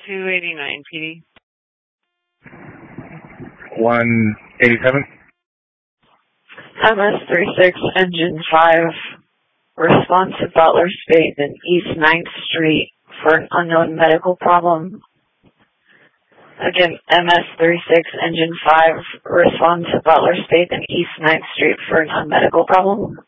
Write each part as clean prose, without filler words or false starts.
289 PD. 187. MS-36 Engine 5. Response to Butler Spate and East 9th Street for an unknown medical problem. Again, MS-36 Engine 5. Respond to Butler Spate and East 9th Street for an unknown medical problem.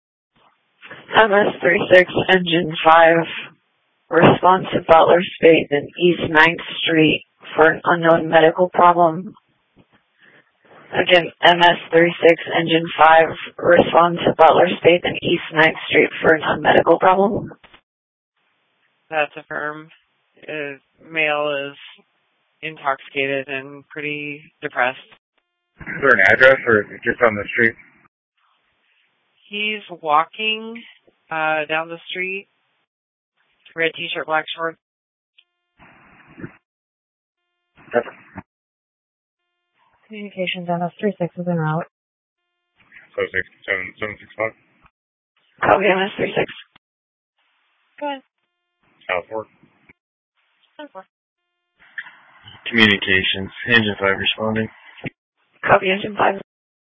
MS-36 Engine 5. Respond to Butler Spate and East 9th Street for an unknown medical problem. Again, MS-36 Engine 5. Respond to Butler Spate and East 9th Street for an unknown medical problem. That's affirmed. Male is intoxicated and pretty depressed. Is there an address or is it just on the street? He's walking down the street. Red t-shirt, black shorts. Communications MS-36 is en route. So 765. Copy MS-36. Go ahead. South Fork. Communications, Engine 5 responding. Copy Engine 5.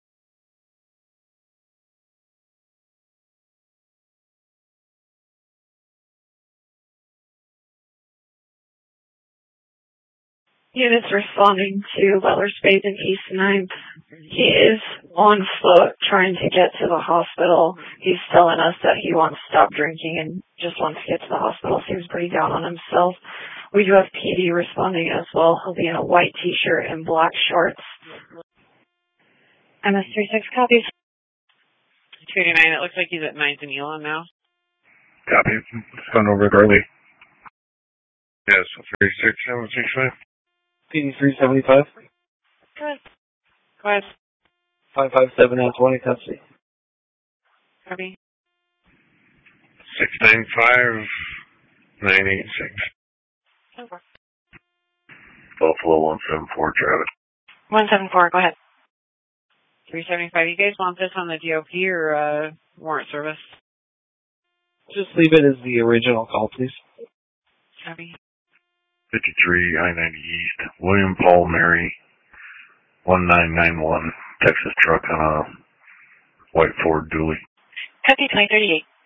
Units responding to Butler Spate and East 9th. He is on foot trying to get to the hospital. He's telling us that he wants to stop drinking and just wants to get to the hospital. Seems pretty down on himself. We do have PD responding as well. He'll be in a white t-shirt and black shorts. MS-36 copies. 289, it looks like he's at 9th and Elon now. Copy. It's gone over early. Yes, 36, 765. PD 375. Go ahead. 557 and 20, copy. Copy. 695, 986. Over. Buffalo 174, Travis. 174, go ahead. 375. You guys want this on the DOP or warrant service? Just leave it as the original call, please. Copy. 53, I-90 East, William Paul Mary, 1991, Texas truck on a white Ford dually. Copy 2038.